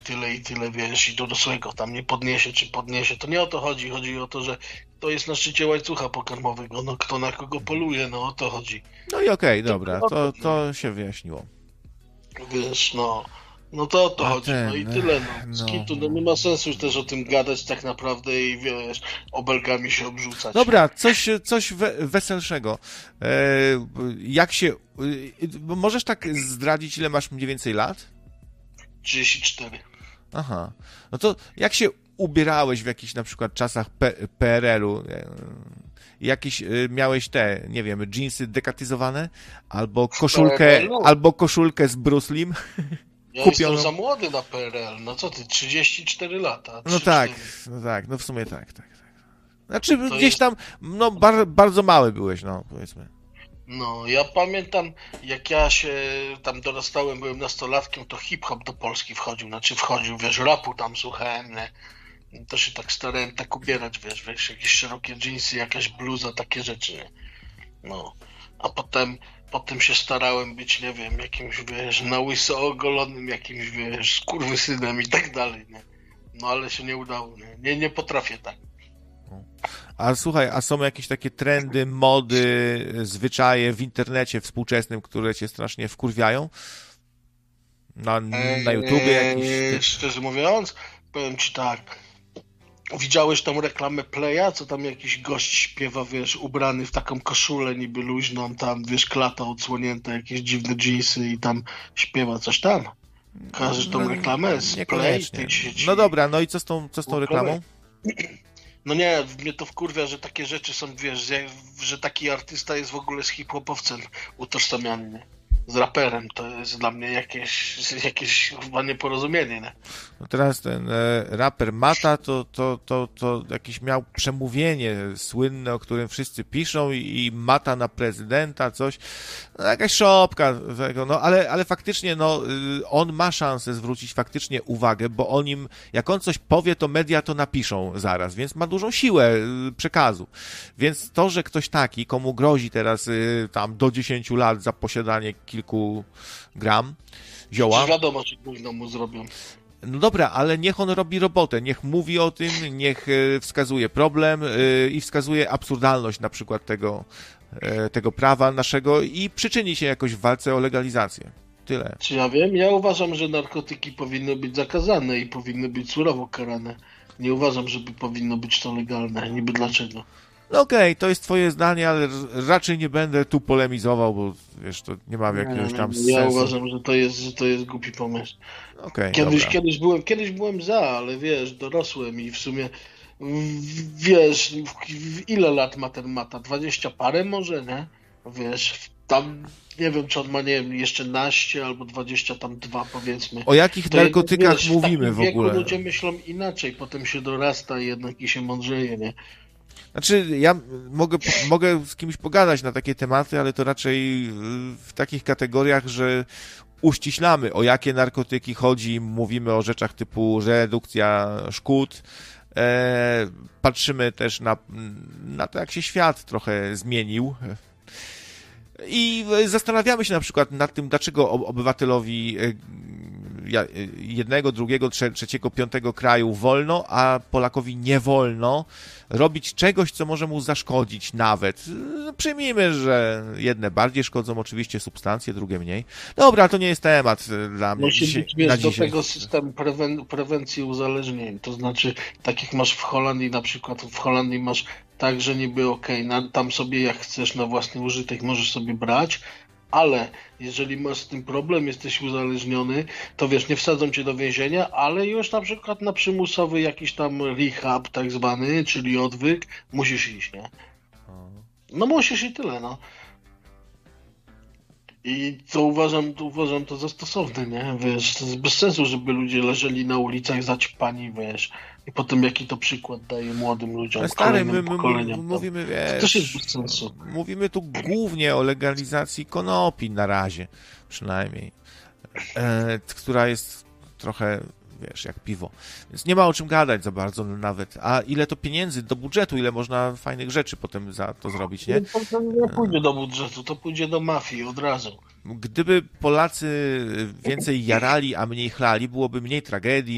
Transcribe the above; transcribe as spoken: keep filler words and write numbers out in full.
tyle i tyle, wiesz, i dorosłego tam nie podniesie, czy podniesie. To nie o to chodzi. Chodzi o to, że to jest na szczycie łańcucha pokarmowego, no kto na kogo poluje, no o to chodzi. No i okej, okay, dobra, to, to się wyjaśniło. Wiesz, no, no to o to A chodzi, ten, no i tyle, no. no. Z kitu, no nie ma sensu już też o tym gadać tak naprawdę i wiesz, obelgami się obrzucać. Dobra, coś, coś we, weselszego. E, jak się, e, możesz tak zdradzić, ile masz mniej więcej lat? trzydzieści cztery. Aha, no to jak się ubierałeś w jakichś na przykład czasach P- PRL-u? Jakieś miałeś te, nie wiem, dżinsy dekatyzowane? Albo koszulkę, albo koszulkę z Bruce Lim? Ja Kupiono... jestem za młody na P R L, no co ty, trzydzieści cztery lata. No tak, no tak, no w sumie tak, tak. Znaczy to gdzieś jest... tam, no bar, bardzo mały byłeś, no powiedzmy. No, ja pamiętam, jak ja się tam dorastałem, byłem nastolatkiem, to hip-hop do Polski wchodził, znaczy wchodził, wiesz, rapu tam słuchałem, nie? To się tak starałem tak ubierać, wiesz, wiesz, jakieś szerokie dżinsy, jakaś bluza, takie rzeczy, nie? No, a potem, potem się starałem być, nie wiem, jakimś, wiesz, na łyso ogolonym, jakimś, wiesz, skurwysynem i tak dalej, nie? No, ale się nie udało, nie? Nie, nie potrafię tak. A słuchaj, a są jakieś takie trendy, mody, zwyczaje w internecie współczesnym, które cię strasznie wkurwiają? Na, na YouTubie jakiś... Eee, szczerze mówiąc, powiem ci tak, widziałeś tą reklamę Playa, co tam jakiś gość śpiewa, wiesz, ubrany w taką koszulę niby luźną, tam, wiesz, klata odsłonięta, jakieś dziwne dżinsy i tam śpiewa coś tam? Kojarzysz tą reklamę z Play tej sieci? No dobra, no i co z tą, co z tą reklamą? No nie, mnie to wkurwia, że takie rzeczy są, wiesz, że, że taki artysta jest w ogóle z hip-hopowcem utożsamiany, z raperem. To jest dla mnie jakieś, jakieś chyba nieporozumienie, nie? No teraz ten e, raper Mata to, to, to, to jakieś miał przemówienie słynne, o którym wszyscy piszą i, i Mata na prezydenta, coś. No, jakaś szopka tego, no ale, ale faktycznie no, on ma szansę zwrócić faktycznie uwagę, bo o nim, jak on coś powie, to media to napiszą zaraz, więc ma dużą siłę przekazu. Więc to, że ktoś taki, komu grozi teraz y, tam do dziesięciu lat za posiadanie kilku gram zioła... Wiadomo, że gówno mu zrobią. No dobra, ale niech on robi robotę, niech mówi o tym, niech wskazuje problem i wskazuje absurdalność na przykład tego, tego prawa naszego i przyczyni się jakoś w walce o legalizację. Tyle. Czy ja wiem? Ja uważam, że narkotyki powinny być zakazane i powinny być surowo karane. Nie uważam, żeby powinno być to legalne. Niby dlaczego? No okej, okay, to jest twoje zdanie, ale raczej nie będę tu polemizował, bo wiesz, to nie ma jakiegoś tam sensu. Ja uważam, że to jest, że to jest głupi pomysł. Okay, kiedyś, kiedyś, byłem, kiedyś byłem za, ale wiesz, dorosłem i w sumie wiesz, w ile lat ma ten Mata? dwadzieścia parę może, nie? Wiesz, tam nie wiem, czy on ma, nie wiem, jeszcze naście albo dwadzieścia tam dwa, powiedzmy. O jakich to narkotykach wiesz, mówimy w, w ogóle? Ludzie myślą inaczej, potem się dorasta i jednak i się mądrzeje, nie? Znaczy, ja mogę, mogę z kimś pogadać na takie tematy, ale to raczej w takich kategoriach, że uściślamy, o jakie narkotyki chodzi, mówimy o rzeczach typu redukcja szkód, e, patrzymy też na, na to, jak się świat trochę zmienił i zastanawiamy się na przykład nad tym, dlaczego obywatelowi jednego, drugiego, trzeciego, piątego kraju wolno, a Polakowi nie wolno robić czegoś, co może mu zaszkodzić nawet. Przyjmijmy, że jedne bardziej szkodzą oczywiście substancje, drugie mniej. Dobra, to nie jest temat dla mnie. Musi dzisiaj, być, wiesz, na do dzisiaj. tego system prewen- prewencji uzależnień. To znaczy, tak jak masz w Holandii, na przykład w Holandii masz tak, że niby okej, okay, tam sobie jak chcesz na własny użytek możesz sobie brać, ale jeżeli masz z tym problem, jesteś uzależniony, to wiesz, nie wsadzą cię do więzienia, ale już na przykład na przymusowy jakiś tam rehab tak zwany, czyli odwyk, musisz iść, nie? No musisz i tyle, no. I to uważam, to uważam to za stosowne, nie? Wiesz, to jest bez sensu, żeby ludzie leżeli na ulicach zaćpani, wiesz. I potem jaki to przykład daje młodym ludziom, stary, my, my, my mówimy, wiesz, to też jest bez sensu. Mówimy tu głównie o legalizacji konopi na razie, przynajmniej, e, która jest trochę, wiesz, jak piwo. Więc nie ma o czym gadać za bardzo nawet. A ile to pieniędzy do budżetu, ile można fajnych rzeczy potem za to zrobić, nie? To nie pójdzie do budżetu, to pójdzie do mafii od razu. Gdyby Polacy więcej jarali, a mniej chlali, byłoby mniej tragedii,